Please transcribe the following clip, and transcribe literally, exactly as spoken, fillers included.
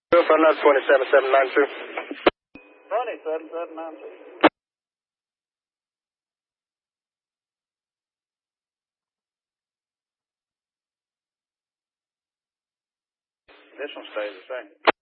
Phone number twenty-seven seven nine two. twenty-seven seven nine two. This one stays the same.